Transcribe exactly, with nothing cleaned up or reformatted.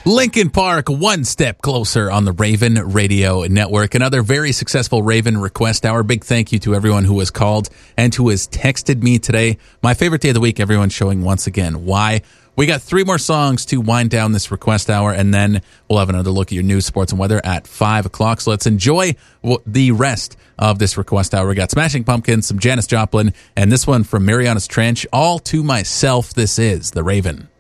Linkin Park, one step closer on the Raven Radio Network. Another very successful Raven Request Hour. Big thank you to everyone who has called and who has texted me today. My favorite day of the week, everyone showing once again why. We got three more songs to wind down this Request Hour, and then we'll have another look at your news, sports, and weather at five o'clock. So let's enjoy the rest of this Request Hour. We got Smashing Pumpkins, some Janis Joplin, and this one from Marianas Trench, All to Myself. This is The Raven.